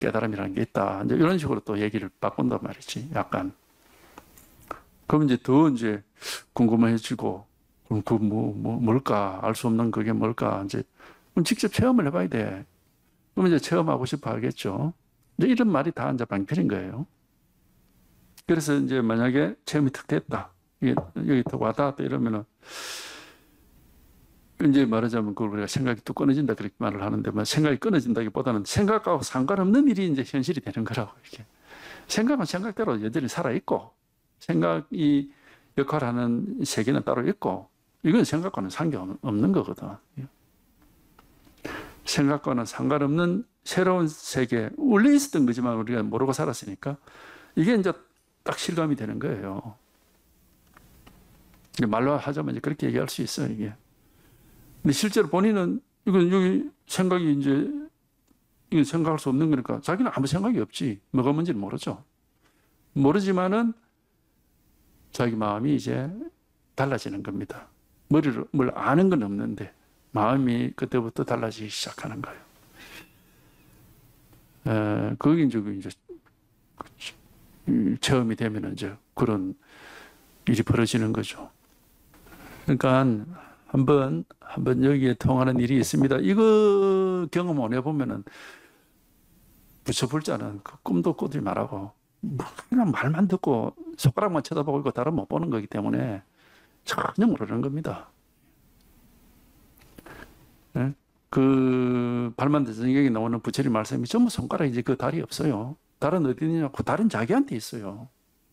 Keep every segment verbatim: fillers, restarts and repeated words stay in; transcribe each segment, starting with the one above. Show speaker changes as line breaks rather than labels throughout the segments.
깨달음이라는 게 있다. 이제 이런 식으로 또 얘기를 바꾼단 말이지, 약간. 그럼 이제 더 이제 궁금해지고, 그럼 그 뭐, 뭐, 뭘까? 알 수 없는 그게 뭘까? 이제, 그럼 직접 체험을 해봐야 돼. 그럼 이제 체험하고 싶어 하겠죠. 이제 이런 말이 다 이제 방편인 거예요. 그래서 이제 만약에 체험이 탁 됐다. 이게 여기 또 와닿았다 이러면은, 이제 말하자면 그걸 우리가 생각이 뚝 끊어진다 그렇게 말을 하는데, 뭐 생각이 끊어진다기보다는 생각하고 상관없는 일이 이제 현실이 되는 거라고, 이렇게. 생각은 생각대로 여전히 살아있고, 생각이 역할하는 세계는 따로 있고, 이건 생각과는 상관없는 거거든. 생각과는 상관없는 새로운 세계, 원래 있었던 거지만 우리가 모르고 살았으니까, 이게 이제 딱 실감이 되는 거예요. 말로 하자면 이제 그렇게 얘기할 수 있어요, 이게. 근데 실제로 본인은 이건 여기 생각이 이제 이건 생각할 수 없는 거니까 자기는 아무 생각이 없지. 뭐가 뭔지는 모르죠. 모르지만은 자기 마음이 이제 달라지는 겁니다. 머리로 뭘 아는 건 없는데 마음이 그때부터 달라지기 시작하는 거예요. 에, 그게 이제 이제 체험이 되면 이제 그런 일이 벌어지는 거죠. 그러니까 한번 한번 여기에 통하는 일이 있습니다. 이거 경험 안 해보면은 부처불자는 그 꿈도 꾸지 말라고 그냥 말만 듣고 손가락만 쳐다보고 있고 다른 못 보는 거기 때문에 전혀 모르는 겁니다. 네? 그 발만대전경에 나오는 부처님 말씀이 전부 손가락이지 그 달이 없어요. 달은 어디 있느냐고. 달은 자기한테 있어요.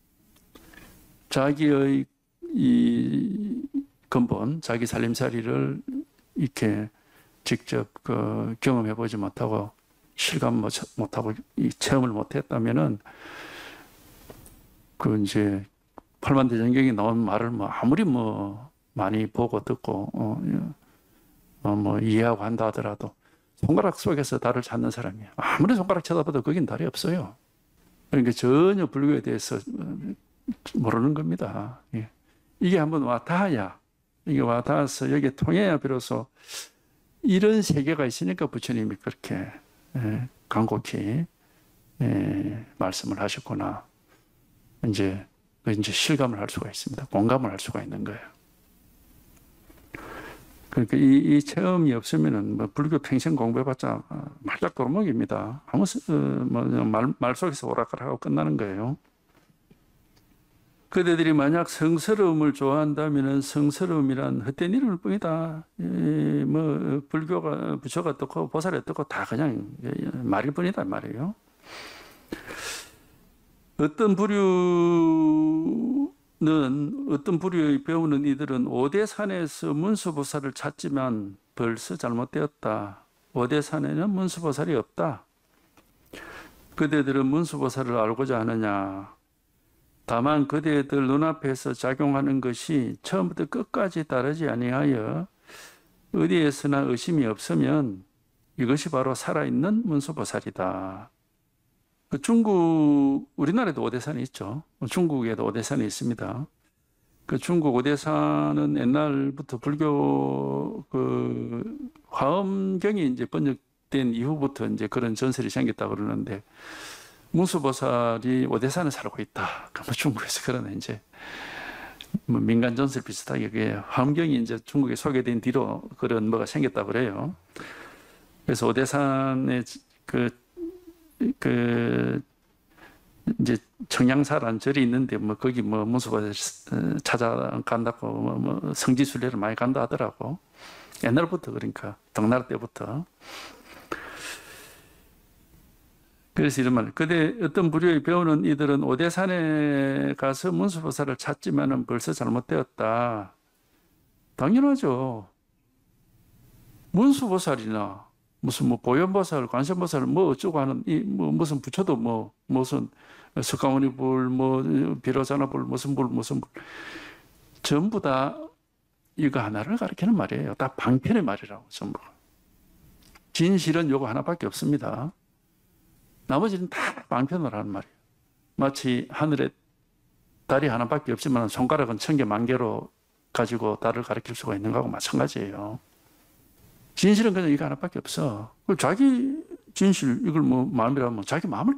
자기의 이 근본, 자기 살림살이를 이렇게 직접 그 경험해보지 못하고 실감 못하고 이 체험을 못했다면은 그 이제 팔만대전경에 나온 말을 뭐 아무리 뭐 많이 보고 듣고 어, 어, 뭐 이해하고 한다 하더라도 손가락 속에서 달을 찾는 사람이에요. 아무리 손가락 쳐다봐도 거긴 달이 없어요. 그러니까 전혀 불교에 대해서 모르는 겁니다. 예. 이게 한번 와 닿아야, 이게 와 닿아서 여기에 통해야 비로소 이런 세계가 있으니까 부처님이 그렇게 예, 간곡히 예, 말씀을 하셨구나. 이제 이제 실감을 할 수가 있습니다. 공감을 할 수가 있는 거예요. 그러니까 이, 이 체험이 없으면은 뭐 불교 평생 공부해봤자 말짝 도루묵입니다. 아무 어, 뭐 말, 말 속에서 오락가락하고 끝나는 거예요. 그대들이 만약 성스러움을 좋아한다면은 성스러움이란 헛된 이름일 뿐이다. 이, 뭐 불교가 부처가 어떻고 보살이 어떻고 다 그냥 말일 뿐이다 말이에요. 어떤 부류 는 어떤 부류의 배우는 이들은 오대산에서 문수보살을 찾지만 벌써 잘못되었다. 오대산에는 문수보살이 없다. 그대들은 문수보살을 알고자 하느냐. 다만 그대들 눈앞에서 작용하는 것이 처음부터 끝까지 다르지 아니하여 어디에서나 의심이 없으면 이것이 바로 살아있는 문수보살이다. 그 중국, 우리나라에도 오대산이 있죠. 중국에도 오대산이 있습니다. 그 중국 오대산은 옛날부터 불교 그 화엄경이 이제 번역된 이후부터 이제 그런 전설이 생겼다고 그러는데 문수보살이 오대산에 살고 있다. 그 중국에서 그런 이제 뭐 민간 전설 비슷하게 그게 화엄경이 이제 중국에 소개된 뒤로 그런 뭐가 생겼다고 그래요. 그래서 오대산에 그 그 이제 청양사라는 절이 있는데 뭐 거기 뭐 문수보살 찾아간다고 뭐, 뭐 성지순례를 많이 간다 하더라고. 옛날부터 그러니까 당나라 때부터. 그래서 이런 말. 그대 어떤 부류의 배우는 이들은 오대산에 가서 문수보살을 찾지만은 벌써 잘못되었다. 당연하죠. 문수보살이나 무슨 뭐 보현보살, 관세음보살 뭐 어쩌고 하는 이 뭐 무슨 부처도 뭐 무슨 석가모니 불, 뭐 비로자나 불, 무슨 불, 무슨 불 전부 다 이거 하나를 가리키는 말이에요. 다 방편의 말이라고 전부. 진실은 요거 하나밖에 없습니다. 나머지는 다 방편을 하는 말이에요. 마치 하늘에 달이 하나밖에 없지만 손가락은 천 개, 만 개로 가지고 달을 가리킬 수가 있는 거하고 마찬가지예요. 진실은 그냥 이거 하나밖에 없어. 자기 진실 이걸 뭐 마음이라면 자기 마음을